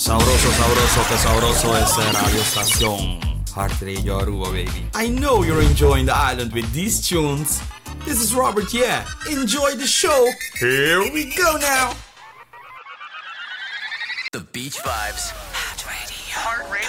Sabroso, sabroso, que sabroso es Radio Estación Heart Radio Aruba, baby. I know you're enjoying the island with these tunes. This is Robert, yeah. Enjoy the show. Here we go now. The Beach Vibes. Heart Radio. Heart Radio.